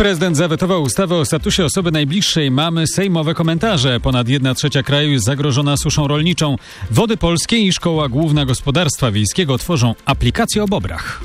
Prezydent zawetował ustawę o statusie osoby najbliższej mamy. Sejmowe komentarze. Ponad 1/3 kraju jest zagrożona suszą rolniczą. Wody Polskie i Szkoła Główna Gospodarstwa Wiejskiego tworzą aplikację o bobrach.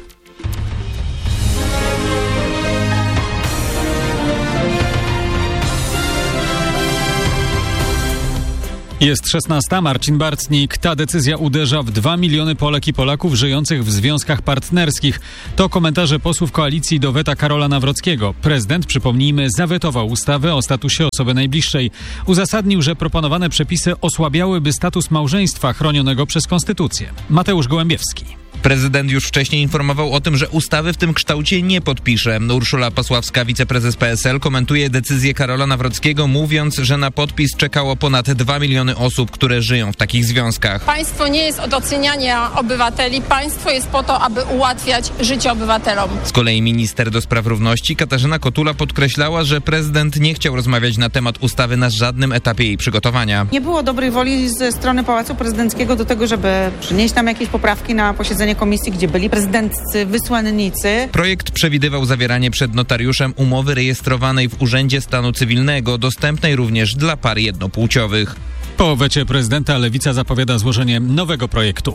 Jest 16. Marcin Bartnik. Ta decyzja uderza w 2 miliony Polek i Polaków żyjących w związkach partnerskich. To komentarze posłów koalicji do weta Karola Nawrockiego. Prezydent, przypomnijmy, zawetował ustawę o statusie osoby najbliższej. Uzasadnił, że proponowane przepisy osłabiałyby status małżeństwa chronionego przez konstytucję. Mateusz Gołębiewski. Prezydent już wcześniej informował o tym, że ustawy w tym kształcie nie podpisze. Urszula Pasławska, wiceprezes PSL, komentuje decyzję Karola Nawrockiego, mówiąc, że na podpis czekało ponad 2 miliony osób, które żyją w takich związkach. Państwo nie jest od oceniania obywateli. Państwo jest po to, aby ułatwiać życie obywatelom. Z kolei minister do spraw równości Katarzyna Kotula podkreślała, że prezydent nie chciał rozmawiać na temat ustawy na żadnym etapie jej przygotowania. Nie było dobrej woli ze strony Pałacu Prezydenckiego do tego, żeby przynieść tam jakieś poprawki na posiedzenie komisji, gdzie byli prezydenccy wysłannicy. Projekt przewidywał zawieranie przed notariuszem umowy rejestrowanej w Urzędzie Stanu Cywilnego, dostępnej również dla par jednopłciowych. Po wecie prezydenta Lewica zapowiada złożenie nowego projektu.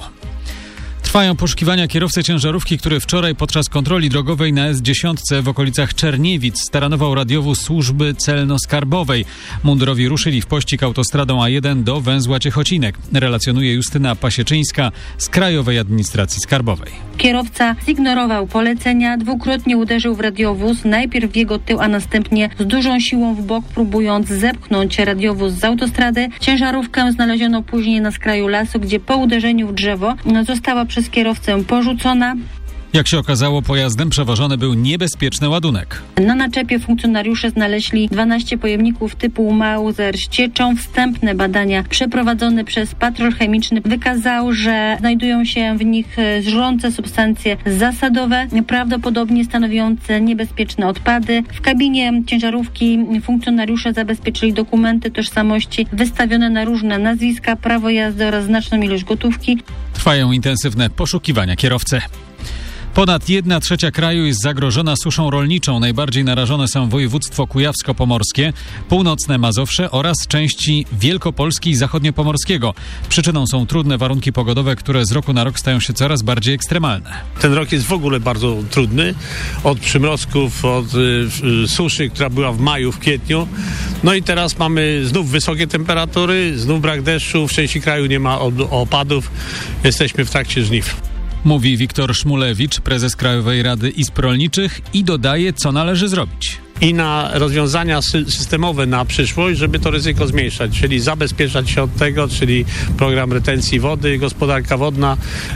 Trwają poszukiwania kierowcy ciężarówki, który wczoraj podczas kontroli drogowej na S10 w okolicach Czerniewic staranował radiowóz służby celno-skarbowej. Mundurowi ruszyli w pościg autostradą A1 do węzła Ciechocinek. Relacjonuje Justyna Pasieczyńska z Krajowej Administracji Skarbowej. Kierowca zignorował polecenia, dwukrotnie uderzył w radiowóz, najpierw w jego tył, a następnie z dużą siłą w bok, próbując zepchnąć radiowóz z autostrady. Ciężarówkę znaleziono później na skraju lasu, gdzie po uderzeniu w drzewo została przez kierowcę porzucona. Jak się okazało, pojazdem przewożony był niebezpieczny ładunek. Na naczepie funkcjonariusze znaleźli 12 pojemników typu Mauser z cieczą. Wstępne badania przeprowadzone przez patrol chemiczny wykazały, że znajdują się w nich żrące substancje zasadowe, prawdopodobnie stanowiące niebezpieczne odpady. W kabinie ciężarówki funkcjonariusze zabezpieczyli dokumenty tożsamości wystawione na różne nazwiska, prawo jazdy oraz znaczną ilość gotówki. Trwają intensywne poszukiwania kierowcy. Ponad 1/3 kraju jest zagrożona suszą rolniczą. Najbardziej narażone są województwo kujawsko-pomorskie, północne Mazowsze oraz części Wielkopolski i zachodniopomorskiego. Przyczyną są trudne warunki pogodowe, które z roku na rok stają się coraz bardziej ekstremalne. Ten rok jest w ogóle bardzo trudny. Od przymrozków, od suszy, która była w maju, w kwietniu. No i teraz mamy znów wysokie temperatury, znów brak deszczu, w części kraju nie ma opadów. Jesteśmy w trakcie żniw. Mówi Wiktor Szmulewicz, prezes Krajowej Rady Izb Rolniczych i dodaje, co należy zrobić. I na rozwiązania systemowe na przyszłość, żeby to ryzyko zmniejszać, czyli zabezpieczać się od tego, czyli program retencji wody, gospodarka wodna,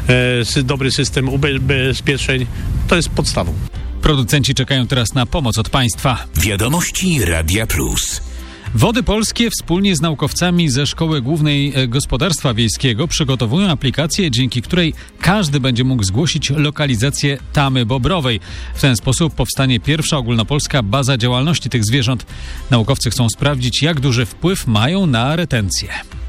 dobry system ubezpieczeń, to jest podstawą. Producenci czekają teraz na pomoc od państwa. Wiadomości Radia Plus. Wody Polskie wspólnie z naukowcami ze Szkoły Głównej Gospodarstwa Wiejskiego przygotowują aplikację, dzięki której każdy będzie mógł zgłosić lokalizację tamy bobrowej. W ten sposób powstanie pierwsza ogólnopolska baza działalności tych zwierząt. Naukowcy chcą sprawdzić, jak duży wpływ mają na retencję.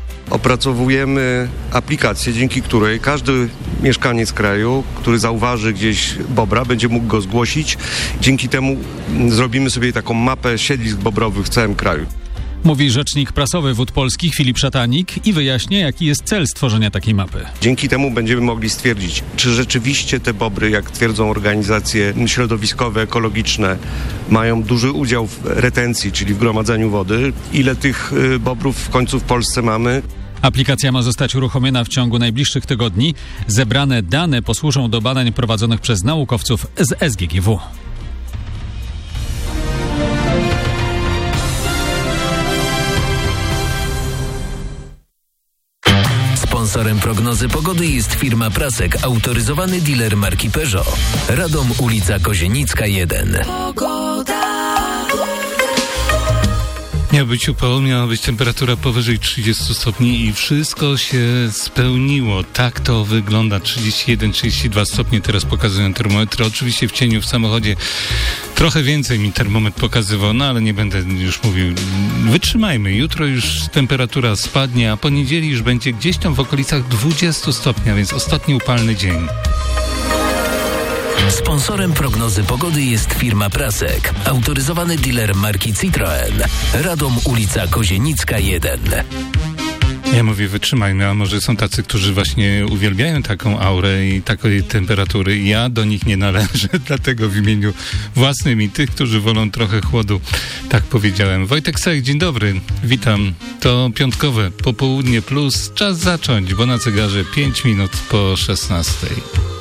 Opracowujemy aplikację, dzięki której każdy mieszkaniec kraju, który zauważy gdzieś bobra, będzie mógł go zgłosić. Dzięki temu zrobimy sobie taką mapę siedlisk bobrowych w całym kraju. Mówi rzecznik prasowy Wód Polskich Filip Szatanik i wyjaśnia, jaki jest cel stworzenia takiej mapy. Dzięki temu będziemy mogli stwierdzić, czy rzeczywiście te bobry, jak twierdzą organizacje środowiskowe, ekologiczne, mają duży udział w retencji, czyli w gromadzeniu wody. Ile tych bobrów w końcu w Polsce mamy? Aplikacja ma zostać uruchomiona w ciągu najbliższych tygodni. Zebrane dane posłużą do badań prowadzonych przez naukowców z SGGW. Sponsorem prognozy pogody jest firma Prasek, autoryzowany dealer marki Peugeot. Radom, ulica Kozienicka 1. Pogoda. Miał być upał, miała być temperatura powyżej 30 stopni i wszystko się spełniło. Tak to wygląda. 31-32 stopnie teraz pokazują termometry. Oczywiście w cieniu w samochodzie trochę więcej mi termometr pokazywał, no ale nie będę już mówił. Wytrzymajmy. Jutro już temperatura spadnie, a poniedzieli już będzie gdzieś tam w okolicach 20 stopnia, więc ostatni upalny dzień. Sponsorem prognozy pogody jest firma Prasek, autoryzowany dealer marki Citroen. Radom, ulica Kozienicka 1. Ja mówię, wytrzymajmy, a może są tacy, którzy właśnie uwielbiają taką aurę i takiej temperatury. Ja do nich nie należę, dlatego w imieniu własnym i tych, którzy wolą trochę chłodu, tak powiedziałem. Wojtek Sek, dzień dobry, witam. To piątkowe popołudnie plus, czas zacząć, bo na zegarze 5 minut po 16.